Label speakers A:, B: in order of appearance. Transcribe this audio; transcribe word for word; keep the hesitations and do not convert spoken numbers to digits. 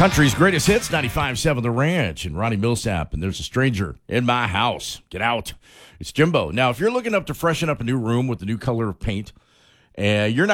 A: Country's greatest hits, ninety-five point seven The Ranch, and Ronnie Millsap, and There's a Stranger in My House. Get out. It's Jimbo. Now, if you're looking up to freshen up a new room with a new color of paint, uh, you're not